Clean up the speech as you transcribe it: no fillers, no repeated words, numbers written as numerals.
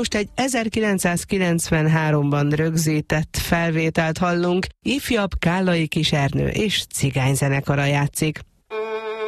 most egy 1993-ban rögzített felvételt hallunk, ifjabb Kállai Kis Ernő és cigányzenekara játszik.